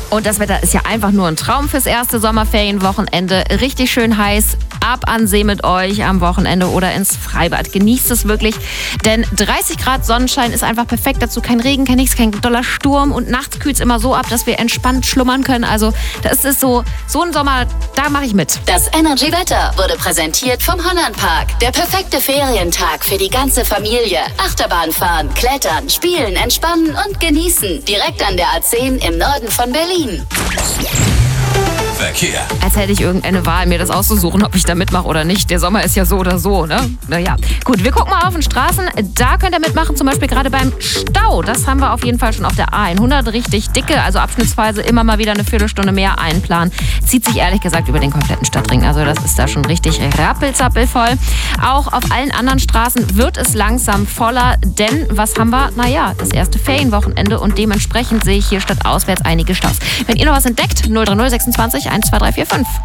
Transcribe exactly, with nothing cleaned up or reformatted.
Und das Wetter ist ja einfach nur ein Traum fürs erste Sommerferienwochenende. Richtig schön heiß. Ab an See mit euch am Wochenende oder ins Freibad. Genießt es wirklich, denn dreißig Grad Sonnenschein ist einfach perfekt dazu. Kein Regen, kein nichts, kein doller Sturm und nachts kühlt es immer so ab, dass wir entspannt schlummern können. Also das ist so, so ein Sommer, da mache ich mit. Das Energy Wetter wurde präsentiert vom Hollandpark. Der perfekte Ferientag für die ganze Familie. Achterbahn fahren, klettern, spielen, entspannen und genießen. Direkt an der A zehn im Norden von Berlin. Verkehr. Als hätte ich irgendeine Wahl, mir das auszusuchen, ob ich da mitmache oder nicht. Der Sommer ist ja so oder so, ne? Naja, gut, wir gucken mal auf den Straßen. Da könnt ihr mitmachen, zum Beispiel gerade beim Stau. Das haben wir auf jeden Fall schon auf der A hundert richtig dicke, also abschnittsweise immer mal wieder eine Viertelstunde mehr einplanen. Zieht sich ehrlich gesagt über den kompletten Stadtring. Also das ist da schon richtig rappelzappelvoll. Auch auf allen anderen Straßen wird es langsam voller, denn was haben wir? Naja, das erste Ferienwochenende und dementsprechend sehe ich hier statt auswärts einige Staus. Wenn ihr noch was entdeckt, null drei null sechsundzwanzig eins zwei drei vier fünf.